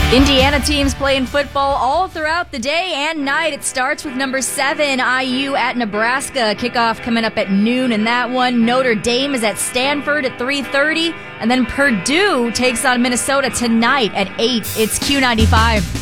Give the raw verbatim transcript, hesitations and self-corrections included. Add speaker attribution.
Speaker 1: Indiana teams playing football all throughout the day and night. It starts with number seven, I U at Nebraska. Kickoff coming up at noon in that one. Notre Dame is at Stanford at three thirty. And then Purdue takes on Minnesota tonight at eight. It's Q ninety-five.